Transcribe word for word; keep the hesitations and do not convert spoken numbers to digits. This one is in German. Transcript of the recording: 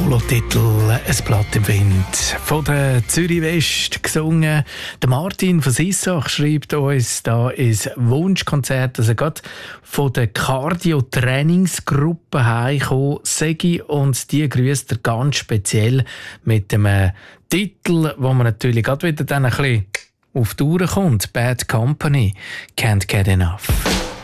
Solotitel «Es Blatt im Wind» von der Zürich West gesungen. Der Martin von Sissach schreibt uns da ins Wunschkonzert, dass er gerade von der Cardio-Trainingsgruppe heimgekommen sei, und die grüßt er ganz speziell mit einem Titel, wo man natürlich gerade wieder dann ein bisschen auf die Tour kommt. «Bad Company, Can't Get Enough».